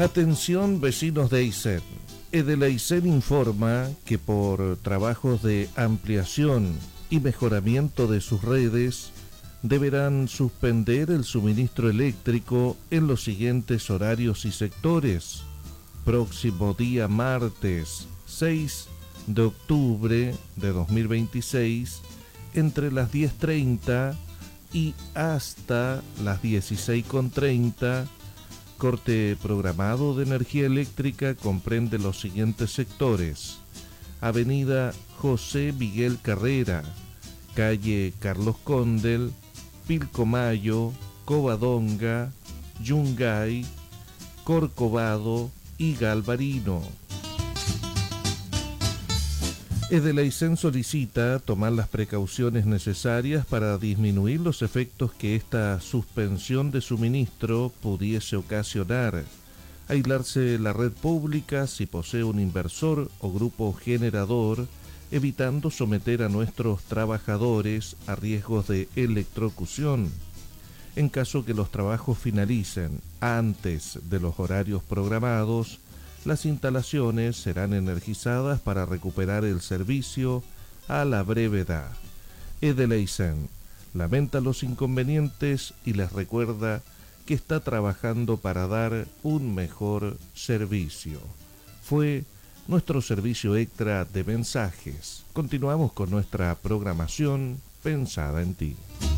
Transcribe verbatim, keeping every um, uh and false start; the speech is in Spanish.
Atención vecinos de Aysén. Edelaisen informa que por trabajos de ampliación y mejoramiento de sus redes deberán suspender el suministro eléctrico en los siguientes horarios y sectores. Próximo día martes seis de octubre de dos mil veintiséis entre las diez treinta y hasta las dieciséis treinta. Corte programado de energía eléctrica comprende los siguientes sectores: Avenida José Miguel Carrera, calle Carlos Condel, Pilcomayo, Covadonga, Yungay, Corcovado y Galvarino. Edelaisen solicita tomar las precauciones necesarias para disminuir los efectos que esta suspensión de suministro pudiese ocasionar. Aislarse la red pública si posee un inversor o grupo generador, evitando someter a nuestros trabajadores a riesgos de electrocución. En caso que los trabajos finalicen antes de los horarios programados, las instalaciones serán energizadas para recuperar el servicio a la brevedad. Edelaisen lamenta los inconvenientes y les recuerda que está trabajando para dar un mejor servicio. Fue nuestro servicio extra de mensajes. Continuamos con nuestra programación pensada en ti.